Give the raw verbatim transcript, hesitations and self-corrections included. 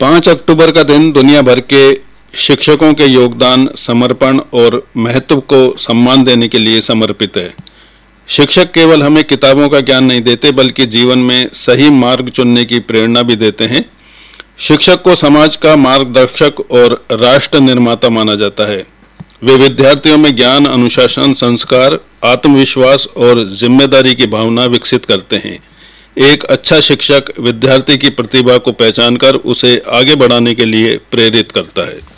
पाँच अक्टूबर का दिन दुनिया भर के शिक्षकों के योगदान, समर्पण और महत्व को सम्मान देने के लिए समर्पित है। शिक्षक केवल हमें किताबों का ज्ञान नहीं देते, बल्कि जीवन में सही मार्ग चुनने की प्रेरणा भी देते हैं। शिक्षक को समाज का मार्गदर्शक और राष्ट्र निर्माता माना जाता है। वे विद्यार्थियों में ज्ञान, अनुशासन, संस्कार, आत्मविश्वास और जिम्मेदारी की भावना विकसित करते हैं। एक अच्छा शिक्षक विद्यार्थी की प्रतिभा को पहचानकर उसे आगे बढ़ाने के लिए प्रेरित करता है।